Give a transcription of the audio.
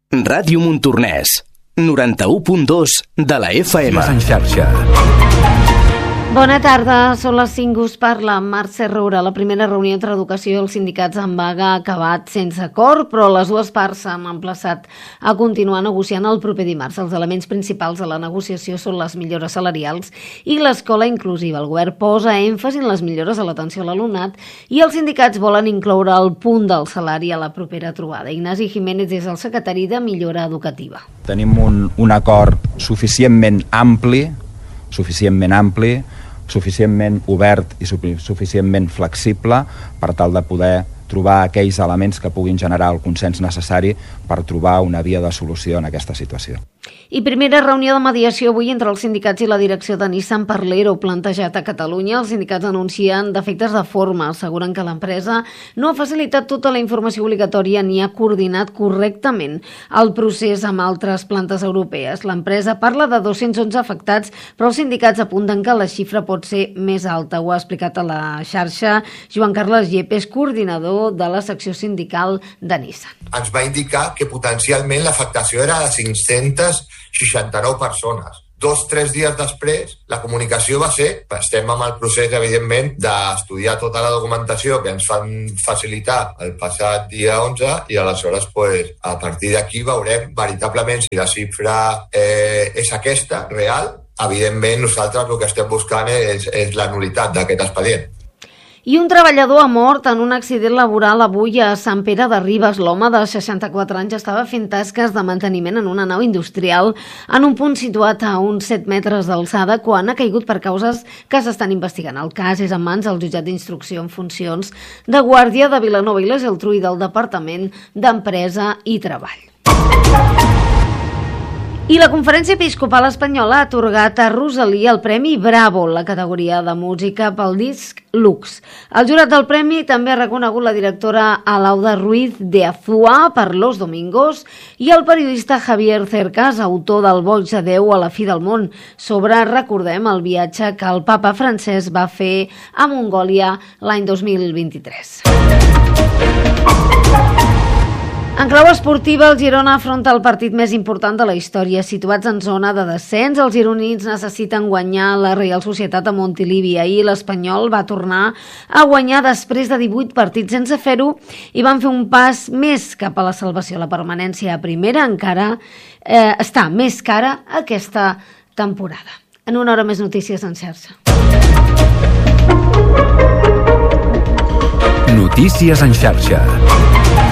Ràdio Montornès, 91.2 de la FM. En xarxa. Bona tarda, són les 5, us parla Mercè Roura. La primera reunió entre educació i els sindicats en vaga ha acabat sense acord, però les dues parts s'han emplaçat a continuar negociant el proper dimarts. Els elements principals de la negociació són les millores salarials i l'escola inclusiva. El govern posa èmfasi en les millores a l'atenció a l'alumnat i els sindicats volen incloure el punt del salari a la propera trobada. Ignasi Jiménez és el secretari de Millora Educativa. Tenim un acord suficientment ampli, suficientment obert i suficientment flexible per tal de poder trobar aquells elements que puguin generar el consens necessari per trobar una via de solució en aquesta situació. I primera reunió de mediació avui entre els sindicats i la direcció de Nissan per l'ERO plantejat a Catalunya. Els sindicats anuncien defectes de forma, asseguren que l'empresa no ha facilitat tota la informació obligatòria ni ha coordinat correctament el procés amb altres plantes europees. L'empresa parla de 211 afectats, però els sindicats apunten que la xifra pot ser més alta. Ho ha explicat a la xarxa Joan Carles Yepes, coordinador de la secció sindical de Nissan. Ens va indicar que potencialment l'afectació era de 569 persones. 2-3 dies després, la comunicació va ser, estem amb el procés, evidentment, d'estudiar tota la documentació que ens fan facilitar el passat dia 11 i aleshores, a partir d'aquí veurem veritablement si la xifra és aquesta, real. Evidentment, nosaltres el que estem buscant és la nul·litat d'aquest expedient. I un treballador ha mort en un accident laboral avui a Sant Pere de Ribes. L'home de 64 anys estava fent tasques de manteniment en una nau industrial en un punt situat a uns 7 metres d'alçada quan ha caigut per causes que s'estan investigant. El cas és en mans del jutjat d'instrucció en funcions de Guàrdia de Vilanova i la Geltrú i del Departament d'Empresa i Treball. I la Conferència Episcopal Espanyola ha atorgat a Rosalí el Premi Bravo, la categoria de música pel disc Lux. El jurat del premi també ha reconegut la directora Alauda Ruiz de Azúa per Los Domingos i el periodista Javier Cercas, autor del Boig de Déu a la fi del món, sobre, recordem, el viatge que el papa Francesc va fer a Mongòlia l'any 2023. En clau esportiva, el Girona afronta el partit més important de la història. Situats en zona de descens, els gironins necessiten guanyar la Real Societat a Montilivi. Ahir l'Espanyol va tornar a guanyar després de 18 partits sense fer-ho i van fer un pas més cap a la salvació. La permanència a primera encara està més cara aquesta temporada. En una hora més notícies en xarxa. Notícies en xarxa.